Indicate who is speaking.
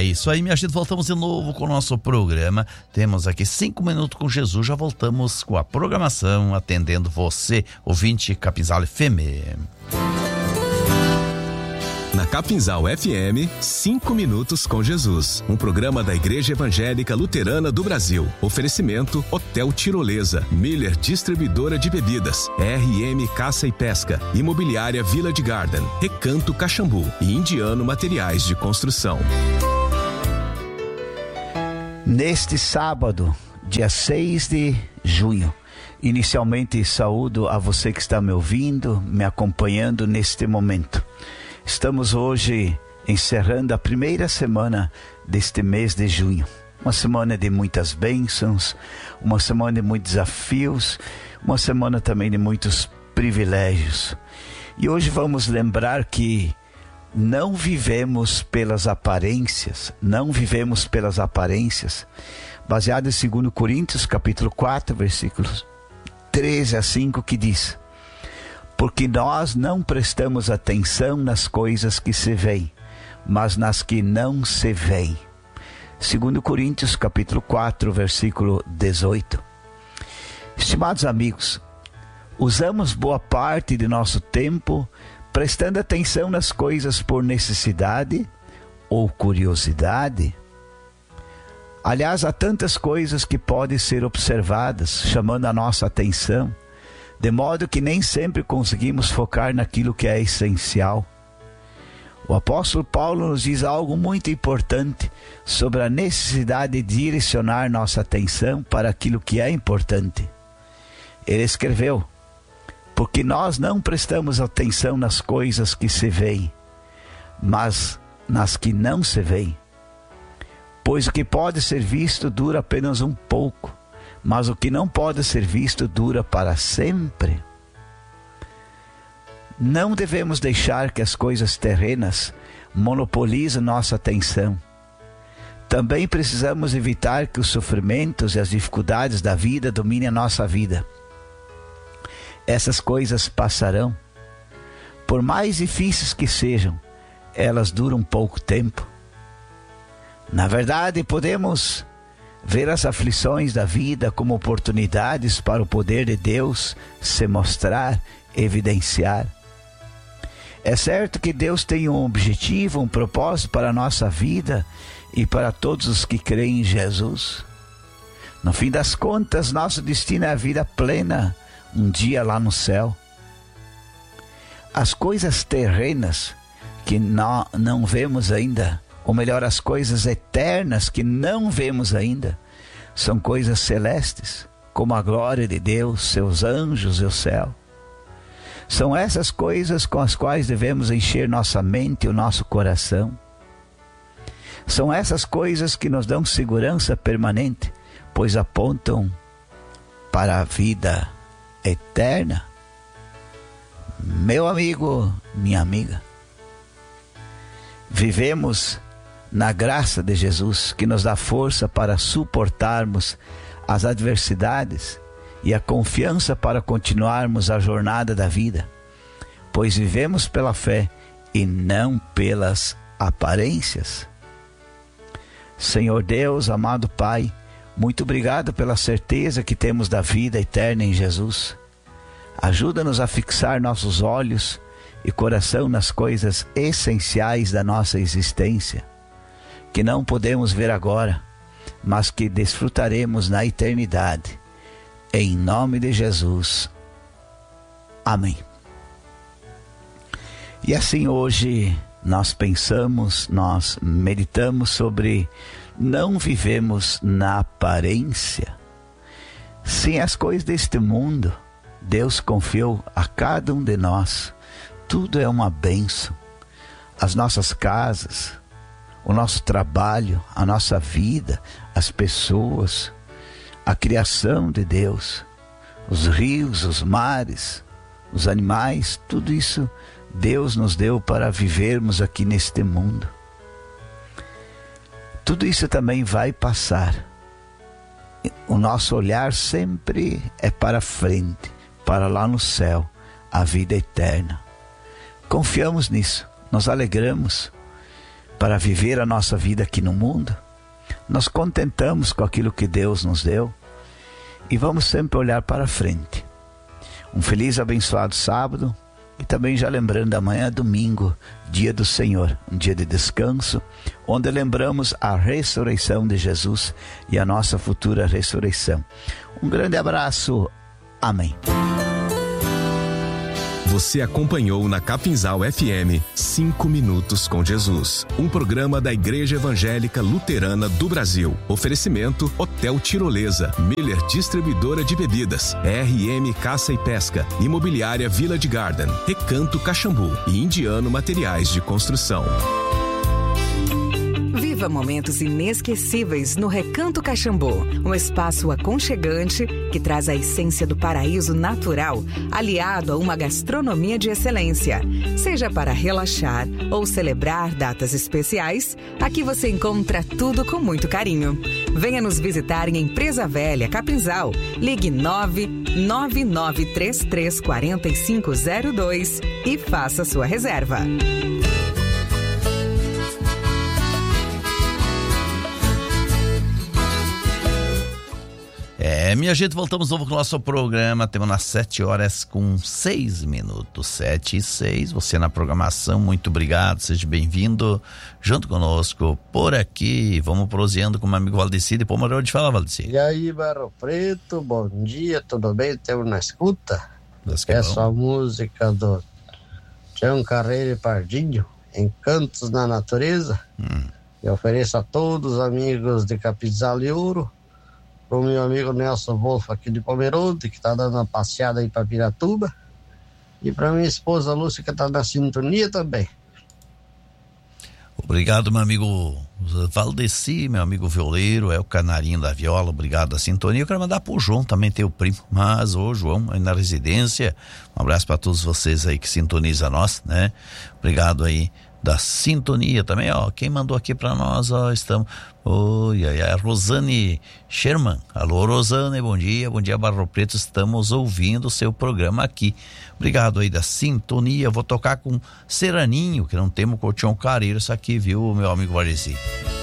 Speaker 1: É isso aí, minha gente. Voltamos de novo com o nosso programa. Temos aqui 5 minutos com Jesus. Já voltamos com a programação, atendendo você, ouvinte Capinzal FM.
Speaker 2: Na Capinzal FM, 5 minutos com Jesus. Um programa da Igreja Evangélica Luterana do Brasil. Oferecimento Hotel Tirolesa, Miller Distribuidora de Bebidas, RM Caça e Pesca, Imobiliária Village Garden, Recanto Caxambu e Indiano Materiais de Construção.
Speaker 3: Neste sábado, dia 6 de junho, inicialmente saúdo a você que está me ouvindo, me acompanhando neste momento. Estamos hoje encerrando a primeira semana deste mês de junho. Uma semana de muitas bênçãos, uma semana de muitos desafios, uma semana também de muitos privilégios. E hoje vamos lembrar que não vivemos pelas aparências, baseado em 2 Coríntios, capítulo 4, versículos 13 a 5, que diz: porque nós não prestamos atenção nas coisas que se veem, mas nas que não se veem. 2 Coríntios, capítulo 4, versículo 18. Estimados amigos, usamos boa parte de nosso tempo prestando atenção nas coisas por necessidade ou curiosidade. Aliás, há tantas coisas que podem ser observadas, chamando a nossa atenção, de modo que nem sempre conseguimos focar naquilo que é essencial. O apóstolo Paulo nos diz algo muito importante sobre a necessidade de direcionar nossa atenção para aquilo que é importante. Ele escreveu: porque nós não prestamos atenção nas coisas que se veem, mas nas que não se veem. Pois o que pode ser visto dura apenas um pouco, mas o que não pode ser visto dura para sempre. Não devemos deixar que as coisas terrenas monopolizem nossa atenção. Também precisamos evitar que os sofrimentos e as dificuldades da vida dominem a nossa vida. Essas coisas passarão. Por mais difíceis que sejam, elas duram pouco tempo. Na verdade, podemos ver as aflições da vida como oportunidades para o poder de Deus se mostrar, evidenciar. É certo que Deus tem um objetivo, um propósito para a nossa vida e para todos os que creem em Jesus. No fim das contas, nosso destino é a vida plena, um dia lá no céu. As coisas terrenas que não vemos ainda, ou melhor, as coisas eternas que não vemos ainda, são coisas celestes, como a glória de Deus, seus anjos e o céu. São essas coisas com as quais devemos encher nossa mente e o nosso coração. São essas coisas que nos dão segurança permanente, pois apontam para a vida eterna. Meu amigo, minha amiga, vivemos na graça de Jesus, que nos dá força para suportarmos as adversidades e a confiança para continuarmos a jornada da vida, pois vivemos pela fé e não pelas aparências. Senhor Deus, amado Pai, muito obrigado pela certeza que temos da vida eterna em Jesus. Ajuda-nos a fixar nossos olhos e coração nas coisas essenciais da nossa existência, que não podemos ver agora, mas que desfrutaremos na eternidade. Em nome de Jesus. Amém. E assim hoje nós pensamos, nós meditamos sobre não vivemos na aparência. Sim, as coisas deste mundo, Deus confiou a cada um de nós. Tudo é uma bênção. As nossas casas, o nosso trabalho, a nossa vida, as pessoas, a criação de Deus, os rios, os mares, os animais, tudo isso Deus nos deu para vivermos aqui neste mundo. Tudo isso também vai passar. O nosso olhar sempre é para frente, para lá no céu, a vida eterna. Confiamos nisso, nos alegramos, para viver a nossa vida aqui no mundo, nós contentamos com aquilo que Deus nos deu e vamos sempre olhar para frente. Um feliz e abençoado sábado, e também já lembrando, amanhã é domingo, dia do Senhor, um dia de descanso, onde lembramos a ressurreição de Jesus e a nossa futura ressurreição. Um grande abraço, amém.
Speaker 2: Você acompanhou na Capinzal FM 5 Minutos com Jesus, um programa da Igreja Evangélica Luterana do Brasil. Oferecimento Hotel Tirolesa, Miller Distribuidora de Bebidas, RM Caça e Pesca, Imobiliária Village Garden, Recanto Caxambu e Indiano Materiais de Construção.
Speaker 4: Viva momentos inesquecíveis no Recanto Caxambu, um espaço aconchegante que traz a essência do paraíso natural, aliado a uma gastronomia de excelência. Seja para relaxar ou celebrar datas especiais, aqui você encontra tudo com muito carinho. Venha nos visitar em Empresa Velha, Capinzal. Ligue 999334502 e faça sua reserva.
Speaker 1: Minha gente, voltamos de novo com o nosso programa. Temos nas 7h06, 7h06. Você na programação, muito obrigado, seja bem-vindo junto conosco por aqui. Vamos proseando com o meu amigo Valdeci. Depois morou de falar, Valdeci.
Speaker 5: E aí, Barro Preto, bom dia, tudo bem? Estamos na escuta. Essa a música do Tião Carreiro e Pardinho, Encantos na Natureza. Eu ofereço a todos os amigos de Capinzal e Ouro, pro meu amigo Nelson Wolff aqui de Pomerode, que tá dando uma passeada aí pra Piratuba, e pra minha esposa Lúcia, que tá na sintonia também.
Speaker 1: Obrigado, meu amigo Valdeci, meu amigo violeiro, é o canarinho da viola, obrigado da sintonia. Eu quero mandar pro João, também tem o primo, mas o João aí na residência, um abraço para todos vocês aí que sintonizam nós, né? Obrigado aí da sintonia também, ó, quem mandou aqui para nós, ó, estamos, a Rosane Sherman. Alô, Rosane, bom dia Barro Preto, estamos ouvindo o seu programa aqui, obrigado aí da sintonia. Vou tocar com Seraninho, que não temos com o Tião Careiro, isso aqui, viu, meu amigo Valdeci?